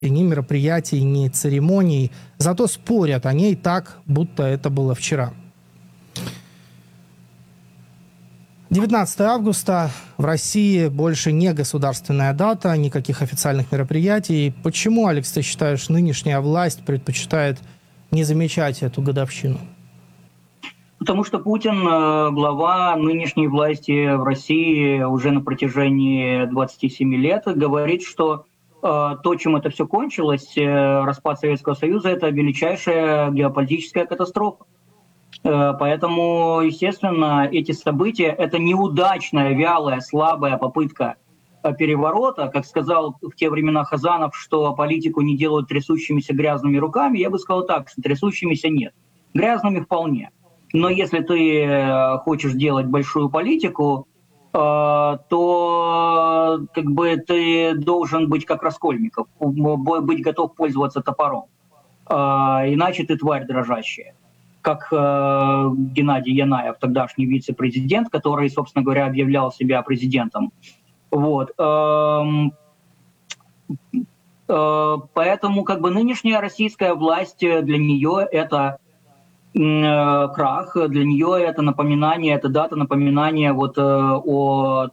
ни мероприятий, ни церемоний. Зато спорят о ней так, будто это было вчера. 19 августа в России больше не государственная дата, никаких официальных мероприятий. Почему, Алекс, ты считаешь, нынешняя власть предпочитает не замечать эту годовщину? Потому что Путин, глава нынешней власти в России уже на протяжении 27 лет, говорит, что то, чем это все кончилось, распад Советского Союза, это величайшая геополитическая катастрофа. Поэтому, естественно, эти события – это неудачная, вялая, слабая попытка переворота. Как сказал в те времена Хазанов, что политику не делают трясущимися грязными руками, я бы сказал так, что трясущимися нет. Грязными вполне. Но если ты хочешь делать большую политику, то как бы ты должен быть как Раскольников, быть готов пользоваться топором. Иначе ты тварь дрожащая. Как Геннадий Янаев, тогдашний вице-президент, который, собственно говоря, объявлял себя президентом. Вот. Поэтому как бы нынешняя российская власть, для нее это крах, для нее это напоминание, это дата напоминания вот о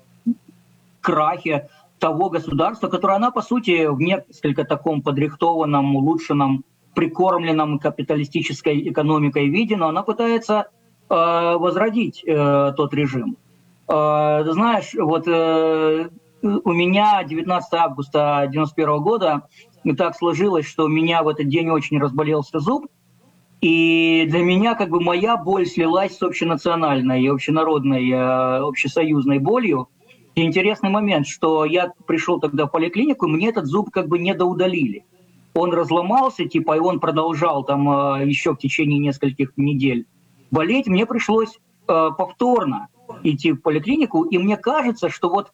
крахе того государства, которое она, по сути, в несколько таком подрихтованном, улучшенном, прикормленном капиталистической экономикой виде, но она пытается возродить тот режим. Знаешь, вот у меня 19 августа 1991 года так сложилось, что у меня в этот день очень разболелся зуб, и для меня как бы моя боль слилась с общенациональной, общенародной, общесоюзной болью. И интересный момент, что я пришел тогда в поликлинику, и мне этот зуб как бы недоудалили. Он разломался, типа, и он продолжал там еще в течение нескольких недель болеть. Мне пришлось повторно идти в поликлинику, и мне кажется, что вот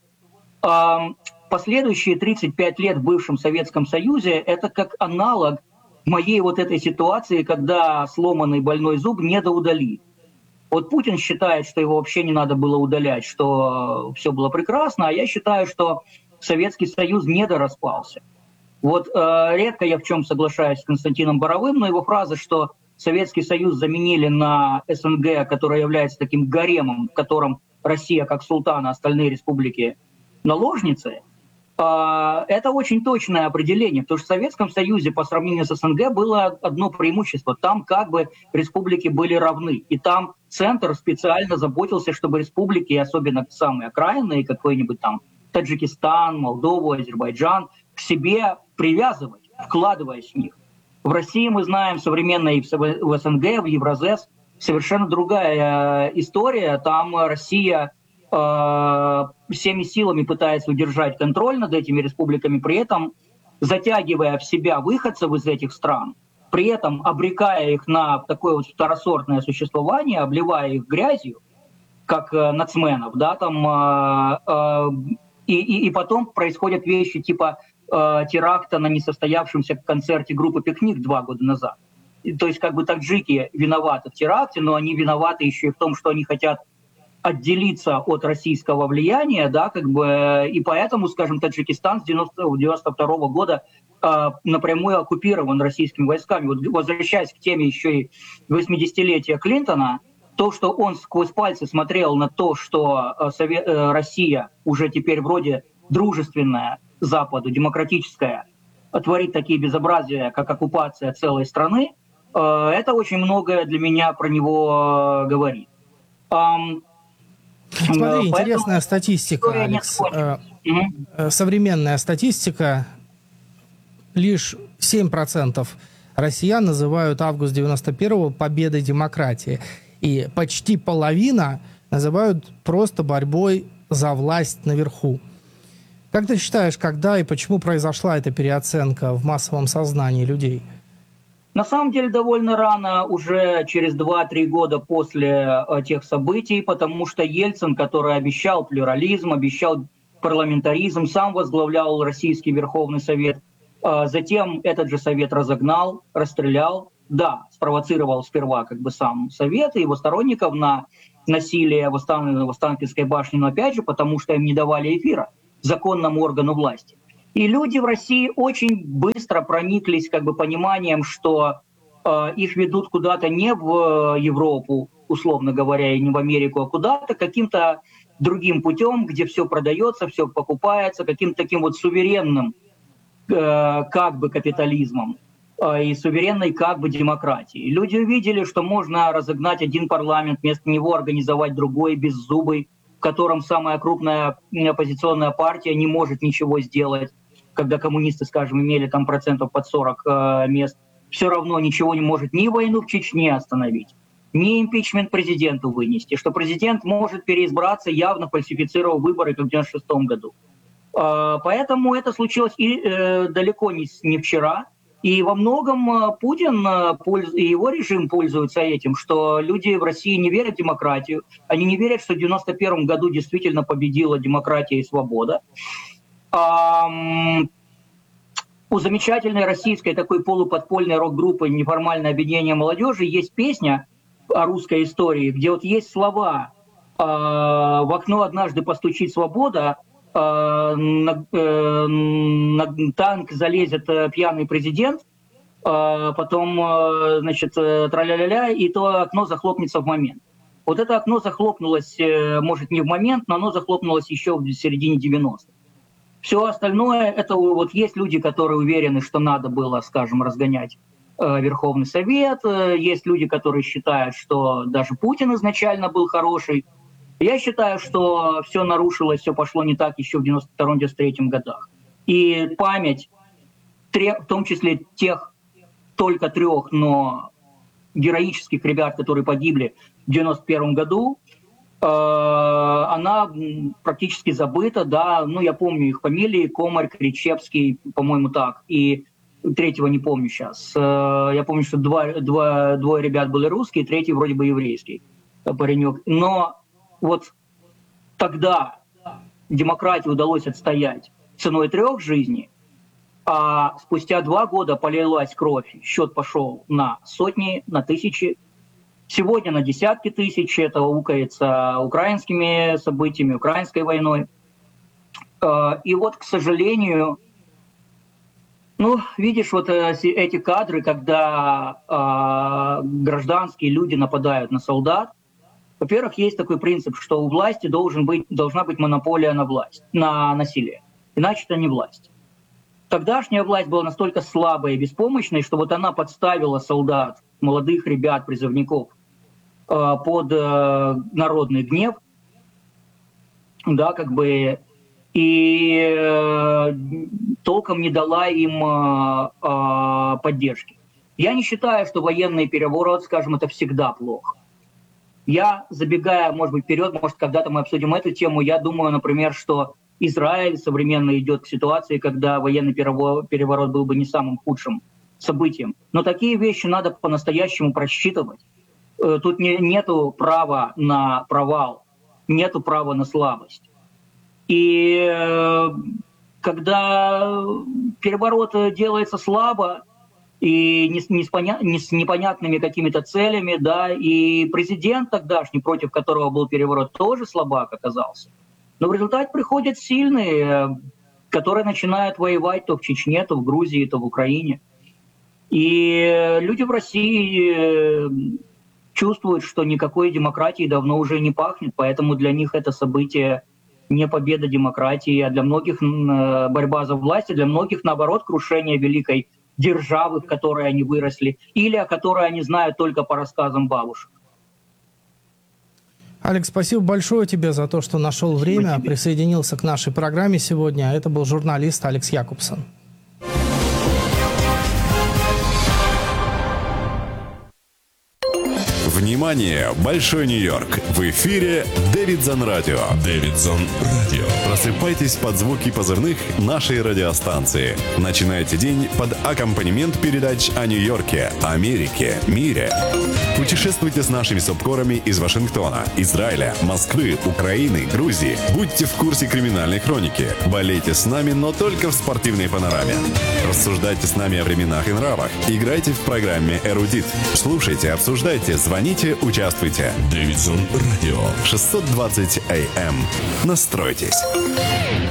последующие 35 лет в бывшем Советском Союзе это как аналог моей вот этой ситуации, когда сломанный больной зуб недоудалили. Вот Путин считает, что его вообще не надо было удалять, что все было прекрасно, а я считаю, что Советский Союз недораспался. Вот редко я в чем соглашаюсь с Константином Боровым, но его фраза, что Советский Союз заменили на СНГ, который является таким гаремом, в котором Россия как султан, а остальные республики наложницы, это очень точное определение, потому что в Советском Союзе по сравнению с СНГ было одно преимущество. Там как бы республики были равны. И там центр специально заботился, чтобы республики, особенно самые окраинные, какой-нибудь там Таджикистан, Молдову, Азербайджан, к себе привязывать, вкладываясь в них. В России мы знаем современной в СНГ, в Евразес совершенно другая история. Там Россия всеми силами пытается удержать контроль над этими республиками, при этом затягивая в себя выходцев из этих стран, при этом обрекая их на такое вот второсортное существование, обливая их грязью, как нацменов, да, там, и потом происходят вещи типа теракта на несостоявшемся концерте группы «Пикник» 2 года назад. То есть как бы таджики виноваты в теракте, но они виноваты еще и в том, что они хотят отделиться от российского влияния, да, как бы, и поэтому, скажем, Таджикистан с 92 года напрямую оккупирован российскими войсками. Вот, возвращаясь к теме еще и 80-летия Клинтона, то, что он сквозь пальцы смотрел на то, что Россия уже теперь вроде дружественная Западу, демократическая, творит такие безобразия, как оккупация целой страны, это очень многое для меня про него говорит. Смотри, интересная статистика, Алекс. Современная статистика. Лишь 7% россиян называют август 91-го победой демократии. И почти половина называют просто борьбой за власть наверху. Как ты считаешь, когда и почему произошла эта переоценка в массовом сознании людей? На самом деле довольно рано, уже через 2-3 года после тех событий, потому что Ельцин, который обещал плюрализм, обещал парламентаризм, сам возглавлял Российский Верховный Совет, затем этот же Совет разогнал, расстрелял, да, спровоцировал сперва как бы сам Совет и его сторонников на насилие в Останкинской башне, но опять же, потому что им не давали эфира законному органу власти. И люди в России очень быстро прониклись как бы пониманием, что их ведут куда-то не в Европу, условно говоря, и не в Америку, а куда-то каким-то другим путем, где все продается, все покупается, каким-то таким вот суверенным как бы капитализмом и суверенной как бы демократией. Люди увидели, что можно разогнать один парламент, вместо него организовать другой, беззубый, в котором самая крупная оппозиционная партия не может ничего сделать, когда коммунисты, скажем, имели там процентов под 40 мест, все равно ничего не может ни войну в Чечне остановить, ни импичмент президенту вынести, что президент может переизбраться, явно фальсифицировав выборы, как в 1996 году. Поэтому это случилось и далеко не вчера. И во многом Путин и его режим пользуются этим, что люди в России не верят в демократию, они не верят, что в 1991 году действительно победила демократия и свобода. У замечательной российской такой полуподпольной рок-группы «Неформальное объединение молодежи» есть песня о русской истории, где вот есть слова «В окно однажды постучит свобода», на танк залезет пьяный президент, потом, значит, тра-ля-ля-ля, и то окно захлопнется в момент. Вот это окно захлопнулось, может, не в момент, но оно захлопнулось еще в середине 90-х. Все остальное, это вот есть люди, которые уверены, что надо было, скажем, разгонять Верховный Совет, есть люди, которые считают, что даже Путин изначально был хороший. Я считаю, что все нарушилось, все пошло не так еще в 92-93 годах. И память, в том числе тех только 3, но героических ребят, которые погибли в 91 году, она практически забыта, да, ну я помню их фамилии, Комарь, Кричевский, по-моему, так, и третьего не помню сейчас. Я помню, что двое ребят были русские, третий вроде бы еврейский паренек. Но вот тогда демократии удалось отстоять ценой 3 жизней, а спустя 2 года полилась кровь, счет пошел на сотни, на тысячи, сегодня на десятки тысяч, это укается украинскими событиями, украинской войной. И вот, к сожалению, ну, видишь, вот эти кадры, когда гражданские люди нападают на солдат. Во-первых, есть такой принцип, что у власти должна быть монополия на власть, на насилие. Иначе это не власть. Тогдашняя власть была настолько слабой и беспомощной, что вот она подставила солдат, молодых ребят, призывников под народный гнев, да, как бы, и толком не дала им поддержки. Я не считаю, что военный переворот, скажем, это всегда плохо. Я, забегая, может быть, вперед, может, когда-то мы обсудим эту тему, я думаю, например, что Израиль современно идет к ситуации, когда военный переворот был бы не самым худшим событием. Но такие вещи надо по-настоящему просчитывать. Тут нету права на провал, нету права на слабость. И когда переворот делается слабо, и с непонятными какими-то целями, да, и президент тогдашний, против которого был переворот, тоже слабак оказался. Но в результате приходят сильные, которые начинают воевать то в Чечне, то в Грузии, то в Украине. И люди в России чувствуют, что никакой демократии давно уже не пахнет, поэтому для них это событие не победа демократии, а для многих борьба за власть, а для многих, наоборот, крушение великой державы, в которой они выросли, или о которой они знают только по рассказам бабушек. Алекс, спасибо большое тебе за то, что нашел время, присоединился к нашей программе сегодня. Это был журналист Алекс Якубсон. Внимание! Большой Нью-Йорк! В эфире Дэвидсон Радио. Дэвидсон Радио. Просыпайтесь под звуки позывных нашей радиостанции. Начинайте день под аккомпанемент передач о Нью-Йорке, Америке, мире. Путешествуйте с нашими субкорами из Вашингтона, Израиля, Москвы, Украины, Грузии. Будьте в курсе криминальной хроники. Болейте с нами, но только в спортивной панораме. Рассуждайте с нами о временах и нравах. Играйте в программе «Эрудит». Слушайте, обсуждайте, звоните, участвуйте. Дэвидсон Радио. 620 АМ. Настройтесь.